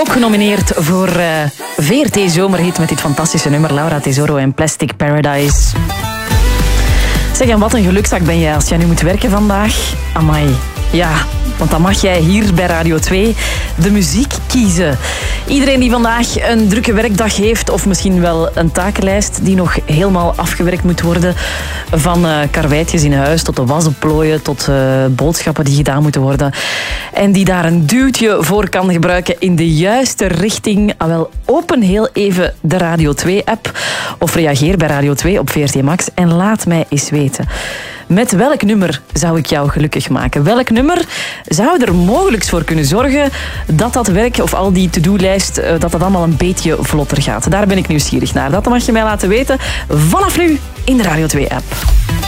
Ook genomineerd voor VRT Zomerhit met dit fantastische nummer. Laura Tesoro en Plastic Paradise. Zeg, en wat een gelukzak ben jij als jij nu moet werken vandaag. Amai, ja, want dan mag jij hier bij Radio 2 de muziek kiezen. Iedereen die vandaag een drukke werkdag heeft, of misschien wel een takenlijst die nog helemaal afgewerkt moet worden, van karweitjes in huis tot de was opplooien, tot boodschappen die gedaan moeten worden, en die daar een duwtje voor kan gebruiken in de juiste richting. Wel, open heel even de Radio 2-app of reageer bij Radio 2 op VRT Max en laat mij eens weten. Met welk nummer zou ik jou gelukkig maken? Welk nummer zou er mogelijk voor kunnen zorgen dat dat werk of al die to-do-lijst, dat allemaal een beetje vlotter gaat? Daar ben ik nieuwsgierig naar. Dat mag je mij laten weten vanaf nu in de Radio 2-app.